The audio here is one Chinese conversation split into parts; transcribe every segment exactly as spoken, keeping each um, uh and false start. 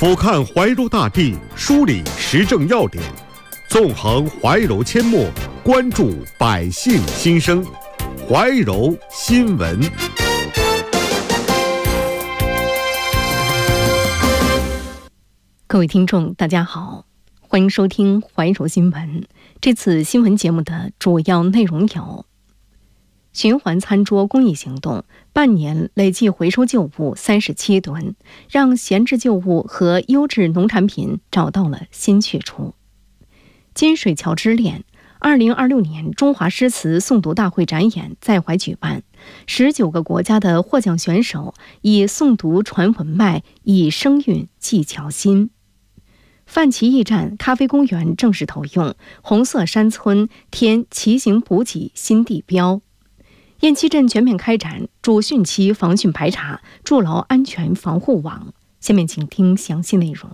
俯瞰怀柔大地，梳理时政要点，纵横怀柔阡陌，关注百姓心声。怀柔新闻。 各位听众大家好，欢迎收听怀柔新闻。这次新闻节目的主要内容有：循环餐桌公益行动半年累计回收旧物三十七吨，让闲置旧物和优质农产品找到了新去处。金水桥之恋二零二六年中华诗词诵读大会展演在怀举办，十九个国家的获奖选手以诵读传文脉，以声韵寄侨心。泛旗驿站咖啡公园正式投用，红色山村添骑行补给新地标。雁栖镇全面开展主汛期防汛排查，筑牢安全防护网。下面请听详细内容。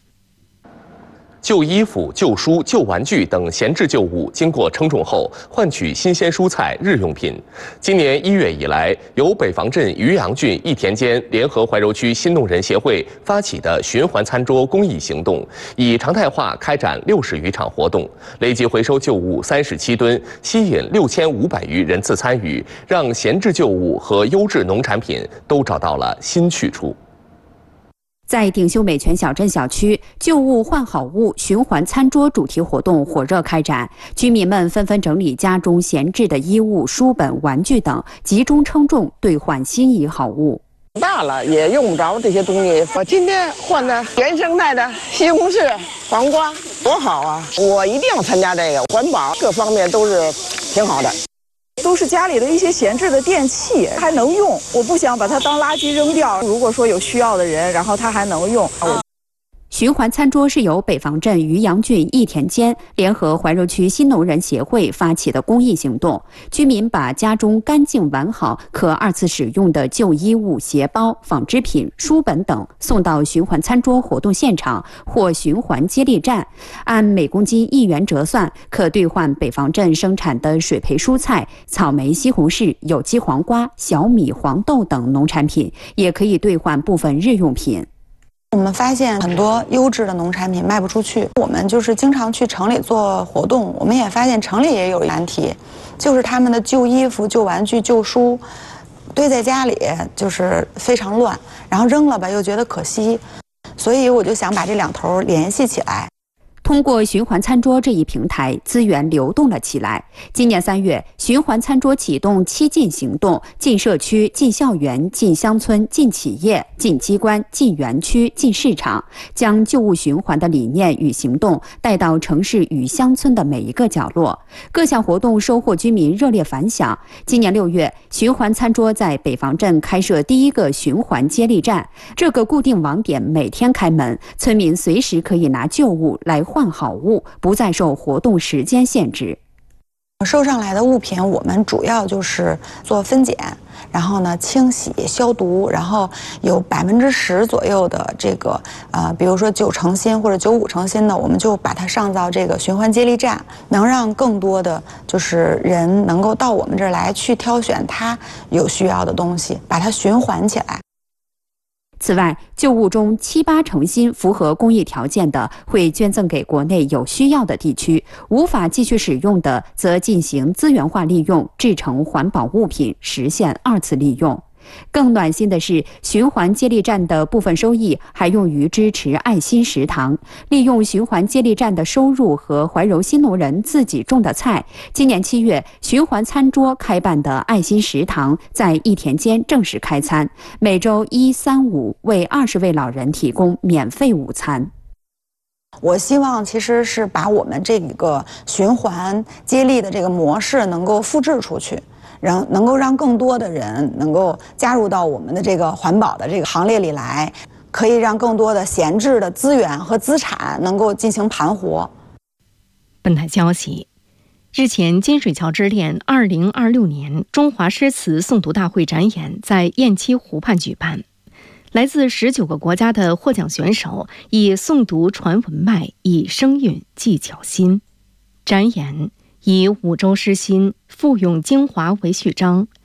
旧衣服、旧书、旧玩具等闲置旧物经过称重后，换取新鲜蔬菜、日用品。今年一月以来，由北防镇渔阳郡一田间联合怀柔区新农人协会发起的循环餐桌公益行动，以常态化开展六十余场活动，累计回收旧物三十七吨，吸引六千五百余人次参与，让闲置旧物和优质农产品都找到了新去处。 在鼎秀美泉小镇小区，旧物换好物循环餐桌主题活动火热开展，居民们纷纷整理家中闲置的衣物、书本、玩具等，集中称重兑换心仪好物。 大了也用不着这些东西，我今天换的原生态的西红柿、黄瓜，多好啊！我一定要参加这个，环保各方面都是挺好的。 都是家里的一些闲置的电器，还能用，我不想把它当垃圾扔掉。如果说有需要的人，然后它还能用。 循环餐桌是由北防镇渔阳郡一田间联合怀柔区新农人协会发起的公益行动。居民把家中干净完好、可二次使用的旧衣物、鞋包、纺织品、书本等送到循环餐桌活动现场或循环接力站，按每公斤一元折算，可兑换北防镇生产的水培蔬菜、草莓、西红柿、有机黄瓜、小米、黄豆等农产品，也可以兑换部分日用品。 我们发现很多优质的农产品卖不出去，我们就是经常去城里做活动，我们也发现城里也有难题，就是他们的旧衣服、旧玩具、旧书堆在家里就是非常乱，然后扔了吧又觉得可惜，所以我就想把这两头联系起来。 通过循环餐桌这一平台，资源流动了起来。今年三月，循环餐桌启动七进行动，进社区、进校园、进乡村、进企业、进机关、进园区、进市场，将旧物循环的理念与行动带到城市与乡村的每一个角落。各项活动收获居民热烈反响。今年六月，循环餐桌在北防镇开设第一个循环接力站，这个固定网点每天开门，村民随时可以拿旧物来换换好物，不再受活动时间限制。 收上来的物品，我们主要就是做分拣，然后呢清洗、消毒，然后有百分之十左右的这个呃，比如说九成新或者九五成新的，我们就把它上到这个循环接力站，能让更多的就是人能够到我们这儿来去挑选他有需要的东西，把它循环起来。 此外，旧物中七八成新符合公益条件的，会捐赠给国内有需要的地区；无法继续使用的，则进行资源化利用，制成环保物品，实现二次利用。更暖心的是，循环接力站的部分收益还用于支持爱心食堂，利用循环接力站的收入和怀柔新农人自己种的菜。今年七月，循环餐桌开办的爱心食堂在一田间正式开餐，每周一、三、五为二十位老人提供免费午餐。 我希望其实是把我们这个循环接力的这个模式能够复制出去，让能够让更多的人能够加入到我们的这个环保的这个行列里来，可以让更多的闲置的资源和资产能够进行盘活。 本台消息，日前金水桥之恋二零二六年中华诗词诵读大会展演在雁栖湖畔举办，来自十九个国家的获奖选手以诵读传文脉，以声韵寄侨心。展演以五洲诗心、赋咏精华为序章，